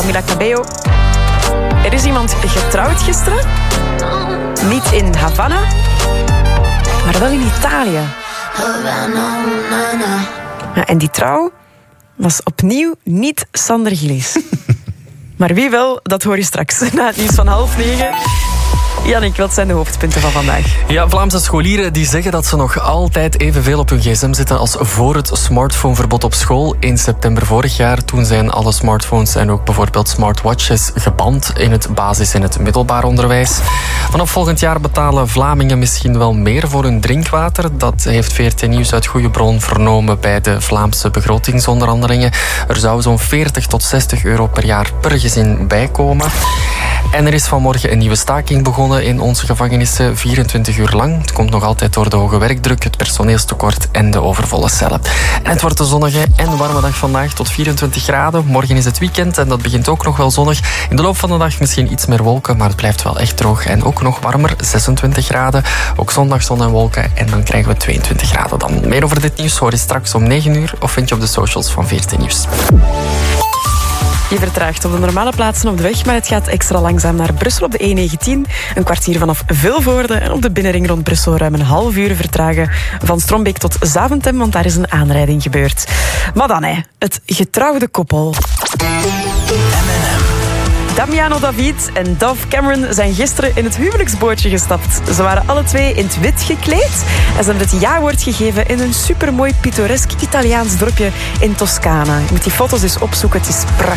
Camila Cabello. Er is iemand getrouwd gisteren. Niet in Havana, maar wel in Italië. Ja, en die trouw was opnieuw niet Sander Gillies. Maar wie wel, dat hoor je straks na het nieuws van 8:30. Jannik, wat zijn de hoofdpunten van vandaag? Ja, Vlaamse scholieren die zeggen dat ze nog altijd evenveel op hun gsm zitten als voor het smartphoneverbod op school. 1 september vorig jaar, toen zijn alle smartphones en ook bijvoorbeeld smartwatches geband in het basis- en het middelbaar onderwijs. Vanaf volgend jaar betalen Vlamingen misschien wel meer voor hun drinkwater. Dat heeft VRT Nieuws uit goede bron vernomen bij de Vlaamse begrotingsonderhandelingen. Er zou zo'n 40 tot 60 euro per jaar per gezin bijkomen. En er is vanmorgen een nieuwe staking begonnen in onze gevangenissen, 24 uur lang. Het komt nog altijd door de hoge werkdruk, het personeelstekort en de overvolle cellen. En het wordt een zonnige en warme dag vandaag tot 24 graden. Morgen is het weekend en dat begint ook nog wel zonnig. In de loop van de dag misschien iets meer wolken, maar het blijft wel echt droog en ook nog warmer, 26 graden. Ook zondag zon en wolken en dan krijgen we 22 graden dan. Meer over dit nieuws hoor je straks om 9 uur of vind je op de socials van VRT Nieuws. Je vertraagt op de normale plaatsen op de weg, maar het gaat extra langzaam naar Brussel op de E19. Een kwartier vanaf Vilvoorde en op de binnenring rond Brussel ruim een half uur vertragen. Van Strombeek tot Zaventem, want daar is een aanrijding gebeurd. Maar dan, het getrouwde koppel. Damiano David en Dove Cameron zijn gisteren in het huwelijksbootje gestapt. Ze waren alle twee in het wit gekleed en ze hebben het ja-woord gegeven in een supermooi pittoresk Italiaans dorpje in Toscane. Je moet die foto's dus opzoeken, het is prachtig.